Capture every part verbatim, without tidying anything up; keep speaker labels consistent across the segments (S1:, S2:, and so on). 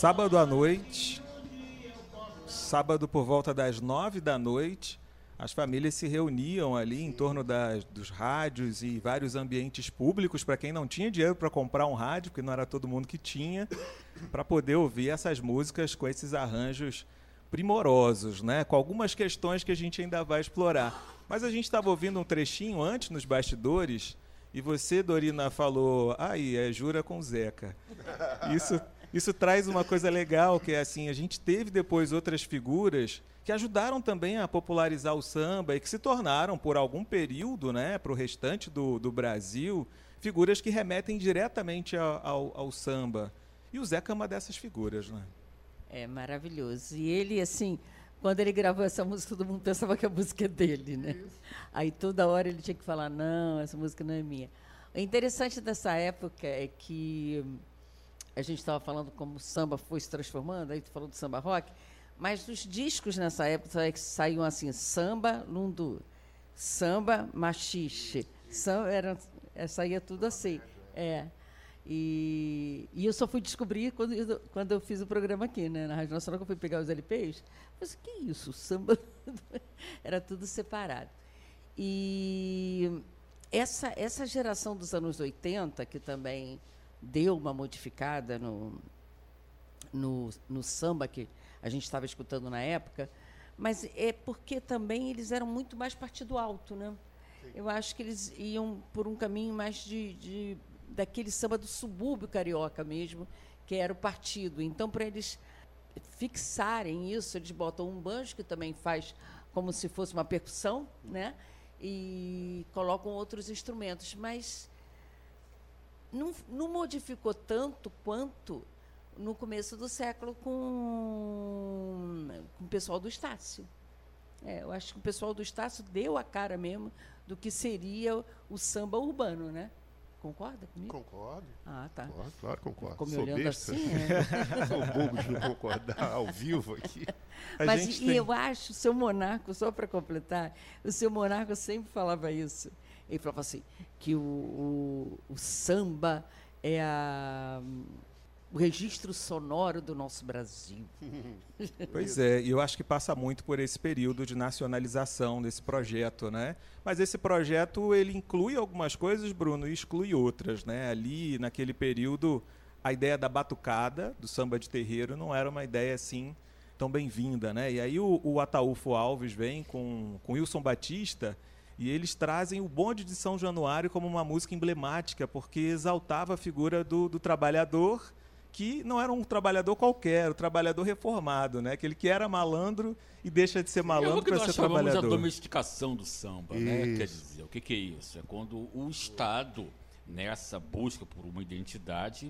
S1: sábado à noite, sábado por volta das nove da noite, as famílias se reuniam ali em torno das, dos rádios e vários ambientes públicos, para quem não tinha dinheiro para comprar um rádio, porque não era todo mundo que tinha, para poder ouvir essas músicas com esses arranjos primorosos, né? Com algumas questões que a gente ainda vai explorar. Mas a gente estava ouvindo um trechinho antes nos bastidores, e você, Dorina, falou, aí, é Jura com Zeca. Isso, isso traz uma coisa legal, que é assim, a gente teve depois outras figuras que ajudaram também a popularizar o samba e que se tornaram, por algum período, né, para o restante do, do Brasil, figuras que remetem diretamente ao, ao, ao samba. E o Zeca é uma dessas figuras, né?
S2: É maravilhoso. E ele, assim, quando ele gravou essa música, todo mundo pensava que a música é dele, né? Aí toda hora ele tinha que falar, não, essa música não é minha. O interessante dessa época é que a gente estava falando como o samba foi se transformando, aí tu falou do samba rock, mas os discos nessa época saíam assim, samba lundu, samba machixe, samba, era, saía tudo assim. É. E, e eu só fui descobrir quando eu, quando eu fiz o programa aqui, né, na Rádio Nacional, que eu fui pegar os L Ps. Eu falei, que isso? Samba era tudo separado. E essa, essa geração dos anos oitenta, que também deu uma modificada no, no, no samba que a gente estava escutando na época, mas é porque também eles eram muito mais partido alto, né? Sim. Eu acho que eles iam por um caminho mais de, de daquele samba do subúrbio carioca mesmo, que era o partido. Então, para eles fixarem isso, eles botam um banjo, que também faz como se fosse uma percussão, né? E colocam outros instrumentos. Mas não, não modificou tanto quanto no começo do século com, com o pessoal do Estácio. É, eu acho que o pessoal do Estácio deu a cara mesmo do que seria o samba urbano, né? Concorda comigo?
S3: Concordo.
S2: Ah, tá.
S3: Claro, claro concordo.
S2: Ficou me
S3: Sou
S2: olhando
S3: besta.
S2: assim, é?
S3: Sou bobo de não concordar ao vivo aqui.
S1: A
S2: Mas
S1: gente
S2: e
S1: tem...
S2: eu acho, o seu Monarco, só para completar, o seu Monarco sempre falava isso. Ele falava assim, que o, o, o samba é a, o registro sonoro do nosso Brasil.
S1: Pois é, e eu acho que passa muito por esse período de nacionalização desse projeto, né? Mas esse projeto, ele inclui algumas coisas, Bruno, e exclui outras, né? Ali, naquele período, a ideia da batucada, do samba de terreiro, não era uma ideia assim tão bem-vinda, né? E aí o, o Ataúfo Alves vem com, com Wilson Batista e eles trazem o Bonde de São Januário como uma música emblemática, porque exaltava a figura do, do trabalhador, que não era um trabalhador qualquer, o trabalhador reformado, né? Aquele que era malandro e deixa de ser malandro para ser trabalhador.
S4: É a domesticação do samba, né? Quer dizer, o que, que é isso? É quando o Estado, nessa busca por uma identidade,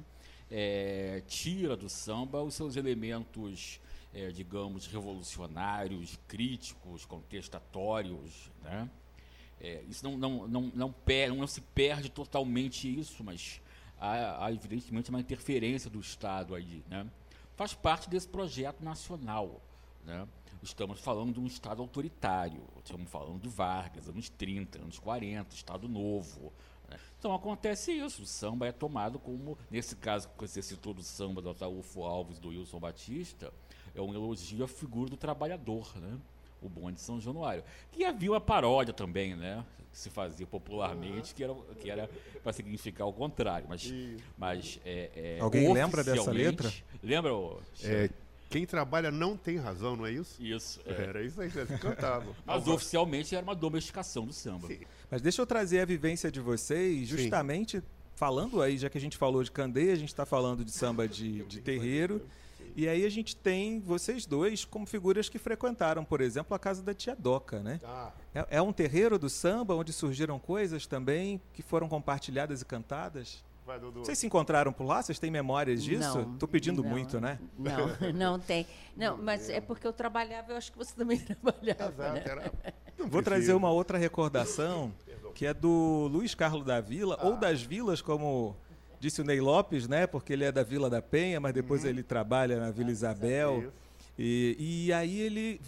S4: é, tira do samba os seus elementos, é, digamos, revolucionários, críticos, contestatórios, né? É, isso não, não, não, não, per, não se perde totalmente isso, mas há, há evidentemente uma interferência do Estado aí, né? Faz parte desse projeto nacional, né? Estamos falando de um Estado autoritário, estamos falando de Vargas, anos trinta, anos quarenta, Estado Novo, né? Então acontece isso, o samba é tomado como, nesse caso que você citou do samba do Ataúfo Alves, do Wilson Batista, é um elogio à figura do trabalhador, né? O Bonde de São Januário. Que havia uma paródia também, né? Que se fazia popularmente, que era, que era para significar o contrário. Mas, mas é, é,
S1: alguém lembra dessa letra?
S4: Lembra? O...
S3: É, quem trabalha não tem razão, não é isso?
S4: Isso. É.
S3: Era isso aí que eles cantavam.
S4: Mas oficialmente era uma domesticação do samba.
S3: Sim.
S1: Mas deixa eu trazer a vivência de vocês, justamente Sim. falando aí, já que a gente falou de candeia, a gente está falando de samba de, de terreiro. E aí a gente tem vocês dois como figuras que frequentaram, por exemplo, a casa da Tia Doca, né? Ah. É, é um terreiro do samba onde surgiram coisas também que foram compartilhadas e cantadas?
S3: Vai, Dudu.
S1: Vocês se encontraram por lá? Vocês têm memórias disso? Estou pedindo
S2: não,
S1: muito, né?
S2: Não, não tem. Não, mas é porque eu trabalhava, eu acho que você também trabalhava. Exato, né?
S3: Era...
S1: Vou trazer uma outra recordação, que é do Luiz Carlos da Vila, ah. ou das Vilas, como... disse o Ney Lopes, né? Porque ele é da Vila da Penha, mas depois uhum. ele trabalha na Vila Isabel. E, e aí ele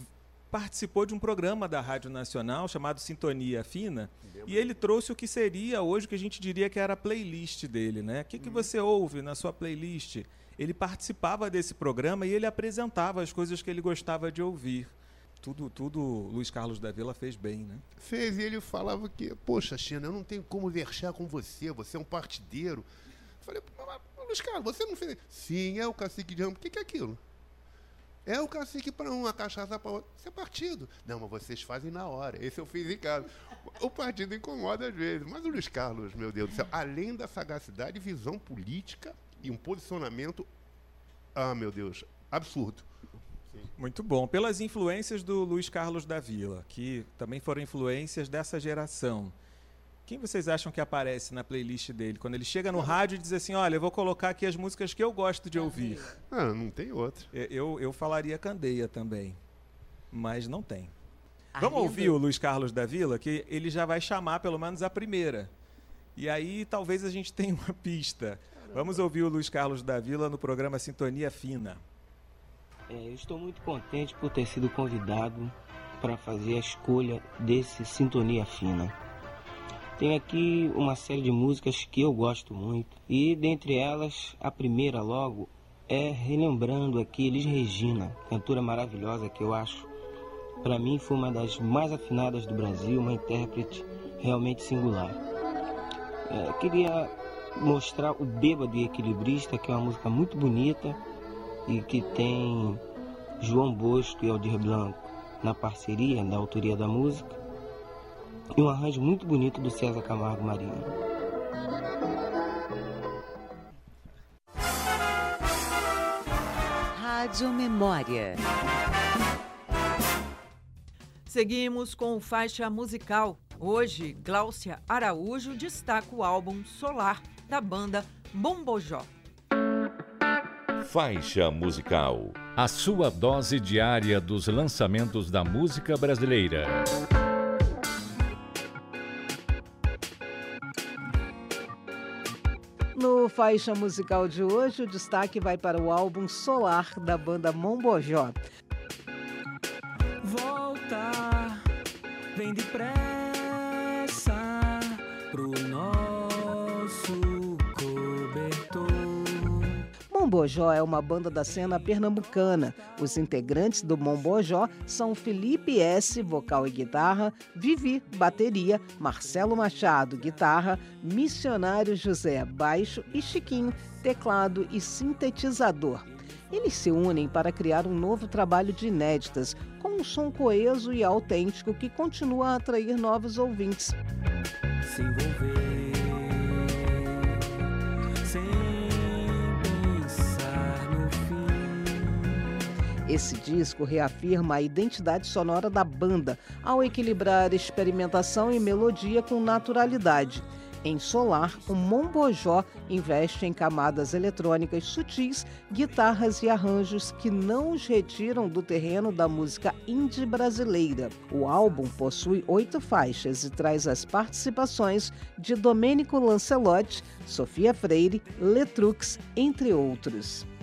S1: participou de um programa da Rádio Nacional chamado Sintonia Fina, e ele trouxe o que seria hoje o que a gente diria que era a playlist dele, né? O que, que você ouve na sua playlist? Ele participava desse programa e ele apresentava as coisas que ele gostava de ouvir. Tudo, tudo Luiz Carlos da Vila fez bem, né?
S3: Fez, e ele falava que, poxa, China, eu não tenho como verchar com você, você é um partideiro. Eu falei, Luiz Carlos, você não fez... Sim, é o cacique de ramo. O que, que é aquilo? É o cacique para um, a cachaça para outro. Isso é partido. Não, mas vocês fazem na hora. Esse eu fiz em casa. O partido incomoda às vezes. Mas o Luiz Carlos, meu Deus do céu, além da sagacidade, visão política e um posicionamento, ah, meu Deus, absurdo.
S1: Muito bom. Pelas influências do Luiz Carlos da Vila, que também foram influências dessa geração, quem vocês acham que aparece na playlist dele? Quando ele chega no rádio e diz assim, olha, eu vou colocar aqui as músicas que eu gosto de ouvir.
S3: Ah, não tem outra.
S1: Eu, eu falaria Candeia também, mas não tem.
S2: A
S1: Vamos
S2: renda-
S1: ouvir o Luiz Carlos da Vila, que ele já vai chamar pelo menos a primeira. E aí talvez a gente tenha uma pista. Vamos ouvir o Luiz Carlos da Vila no programa Sintonia Fina.
S5: É, eu estou muito contente por ter sido convidado para fazer a escolha desse Sintonia Fina. Tem aqui uma série de músicas que eu gosto muito e dentre elas a primeira logo é relembrando aqui Elis Regina, cantora maravilhosa que eu acho, para mim foi uma das mais afinadas do Brasil, uma intérprete realmente singular. É, queria mostrar o Bêbado e Equilibrista, que é uma música muito bonita e que tem João Bosco e Aldir Blanco na parceria, da autoria da música, e um arranjo muito bonito do César Camargo Mariano.
S6: Rádio Memória.
S7: Seguimos com o Faixa Musical. Hoje, Gláucia Araújo destaca o álbum Solar, da banda Mombojó.
S8: Faixa Musical. A sua dose diária dos lançamentos da música brasileira.
S9: No Faixa Musical de hoje, o destaque vai para o álbum Solar, da banda Mombojó.
S10: Volta, vem depressa pro nosso cobertor.
S9: Mombojó é uma banda da cena pernambucana. Os integrantes do Mombojó são Felipe S., vocal e guitarra, Vivi, bateria, Marcelo Machado, guitarra, Missionário José, baixo e Chiquinho, teclado e sintetizador. Eles se unem para criar um novo trabalho de inéditas, com um som coeso e autêntico que continua a atrair novos ouvintes.
S10: Se envolver sem pensar no fim.
S9: Esse disco reafirma a identidade sonora da banda, ao equilibrar experimentação e melodia com naturalidade. Em Solar, o Mombojó investe em camadas eletrônicas sutis, guitarras e arranjos que não os retiram do terreno da música indie brasileira. O álbum possui oito faixas e traz as participações de Domênico Lancelotti, Sofia Freire, Letrux, entre outros.